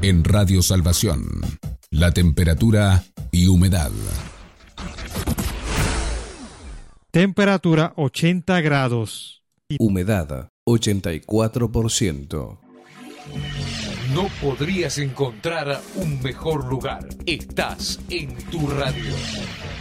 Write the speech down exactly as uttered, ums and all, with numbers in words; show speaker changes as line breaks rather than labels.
En Radio Salvación, la temperatura y humedad.
Temperatura ochenta grados.
Humedad ochenta y cuatro por ciento.
No podrías encontrar un mejor lugar. Estás en tu radio.